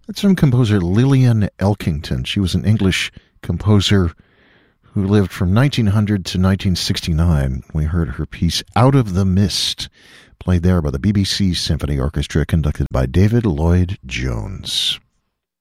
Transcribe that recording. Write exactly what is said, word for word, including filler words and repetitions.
That's from composer Lillian Elkington. She was an English composer who lived from nineteen hundred to nineteen sixty-nine. We heard her piece Out of the Mist, played there by the B B C Symphony Orchestra, conducted by David Lloyd Jones.